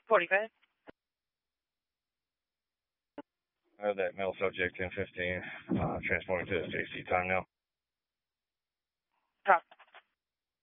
45. I have that male subject 1015, transporting to the JC time now. Copy.